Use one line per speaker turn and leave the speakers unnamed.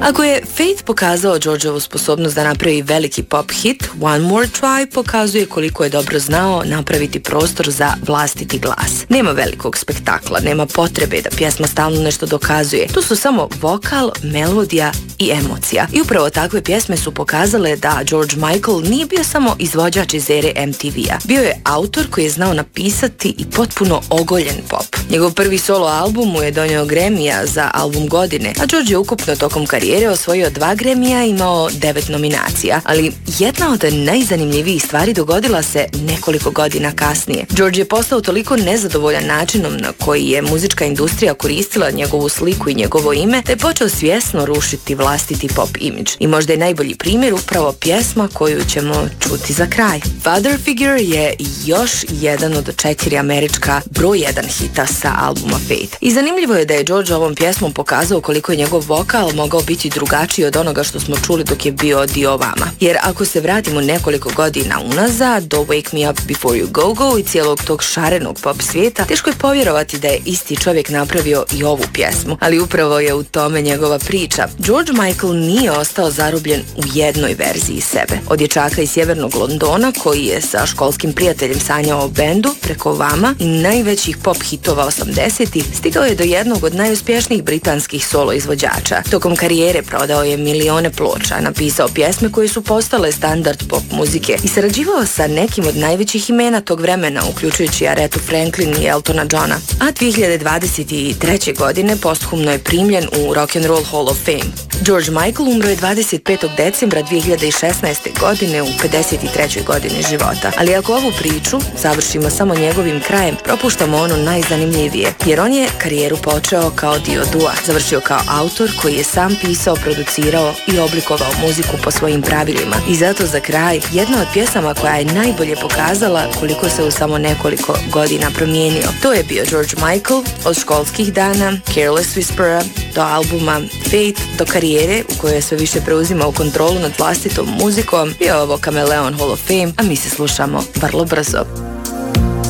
Ako je Faith pokazao Georgeovu sposobnost da napravi veliki pop hit, One More Try pokazuje koliko je dobro znao napraviti prostor za vlastiti glas. Nema velikog spektakla, nema potrebe da pjesma stalno nešto dokazuje. Tu su samo vokal, melodija i emocija. I upravo takve pjesme su pokazale da George Michael nije bio samo izvođač iz ere MTV-a. Bio je autor koji je znao napisati i potpuno ogoljen pop. Njegov prvi solo album mu je donio Grammy-a za album godine, a George je ukupno tokom karijere osvojio 2 Grammy-a i imao 9 nominacija. Ali jedna od najzanimljivijih stvari dogodila se nekoliko godina kasnije. George je postao toliko nezadovoljan načinom na koji je muzička industrija koristila njegovu sliku i njegovo ime, da je počeo svjesno rušiti vlastiti pop imidž. I možda je najbolji primjer upravo pjesma koju ćemo čuti za kraj. Father Figure je još jedan od 4 američka broj 1 hita sa albuma Faith. I zanimljivo je da je George ovom pjesmom pokazao koliko je njegov vokal mogao biti drugačiji od onoga što smo čuli dok je bio dio Vama. Jer ako se vratimo nekoliko godina unazad, do Wake Me Up Before You Go Go i cijelog tog šarenog pop svijeta, teško je povjerovati da je isti čovjek napravio i ovu pjesmu. Ali upravo je u tome njegova priča. George Michael nije ostao zarobljen u jednoj verziji sebe. Od dječaka iz sjevernog Londona koji je sa školskim prijateljem sanjao o bendu preko Vama i najvećih pop hitova 80-ih, stigao je do jednog od najuspješnijih britanskih solo izvođača. Tokom karijere prodao je milione ploča, napisao pjesme koje su postale standard pop muzike i sarađivao sa nekim od najvećih imena tog vremena, uključujući Arethu Franklin i Eltona Johna. A 2023. godine posthumno je primljen u Rock and Roll Hall of Fame. George Michael umro je 25. decembra 2016. godine u 53. godini života. Ali ako ovu priču završimo samo njegovim krajem, propuštamo ono najzanimljivije, jer on je karijeru počeo kao dio dua, završio kao autor koji je sam pisao, producirao i oblikovao muziku po svojim pravilima. I zato za kraj, jedna od pjesama koja je najbolje pokazala koliko se u samo nekoliko godina promijenio. To je bio George Michael, od školskih dana, Careless Whisperer, do albuma Faith, do karijere u kojoj je sve više preuzimao kontrolu nad vlastitom muzikom. Bio ovo Kameleon Hall of Fame, a mi se slušamo vrlo brzo.